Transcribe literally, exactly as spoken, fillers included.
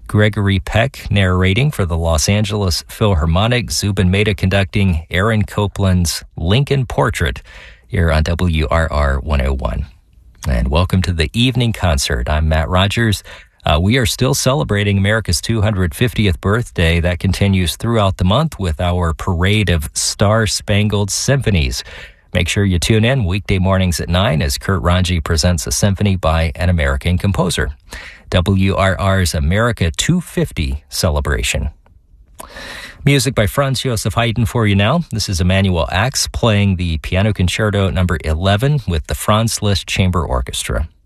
Gregory Peck narrating for the Los Angeles Philharmonic, Zubin Mehta conducting Aaron Copland's Lincoln Portrait here on W R R one oh one. And welcome to the evening concert. I'm Matt Rogers. Uh, we are still celebrating America's two hundred fiftieth birthday. That continues throughout the month with our parade of Star-Spangled Symphonies. Make sure you tune in weekday mornings at nine as Kurt Ranji presents a symphony by an American composer. W R R's America two fifty celebration. Music by Franz Joseph Haydn for you now. This is Emanuel Ax playing the Piano Concerto number eleven with the Franz Liszt Chamber Orchestra.